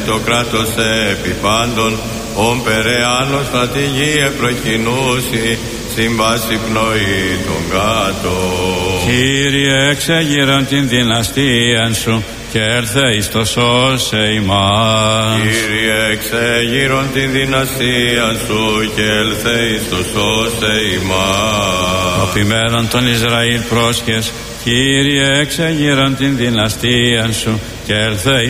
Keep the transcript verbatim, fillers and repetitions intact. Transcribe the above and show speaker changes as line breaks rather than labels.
Το κράτος επί πάντων, ον περαιάνος θα τη γη επροκοινούσει, συμβάσει πνοή των κάτω.
Κύριε, εξεγείρον την δυναστεία σου και έλθε εις το σώσε ημάς.
Κύριε, εξεγείρον την δυναστεία σου και έλθε εις το σώσε ημάς.
Οπημένον των Ισραήλ πρόσχες, Κύριε, εξεγείρον την δυναστεία σου και έλθε